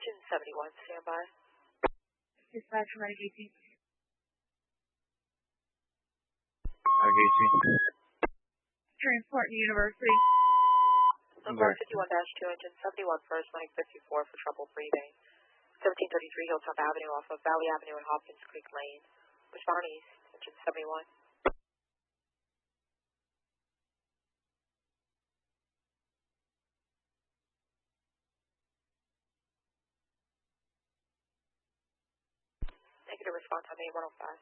Engine 71, stand by. Dispatch from IGC. IGC. Transport University. Local 51-2, Engine 71 first, running 54 for trouble breathing. 1733 Hilltop Avenue off of Valley Avenue and Hopkins Creek Lane. Respond east, Engine 71. Negative response on A105.